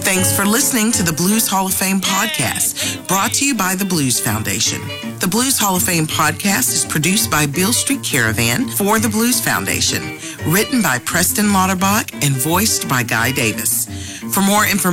Thanks for listening to the Blues Hall of Fame podcast, brought to you by the Blues Foundation. The Blues Hall of Fame podcast is produced by Beale Street Caravan for the Blues Foundation, written by Preston Lauterbach and voiced by Guy Davis. For more information